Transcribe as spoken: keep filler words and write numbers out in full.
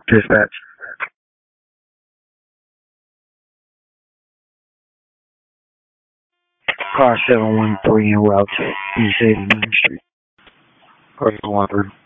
Dispatch. Car seven one three en route to East eighty-ninth Street. Car seven one three.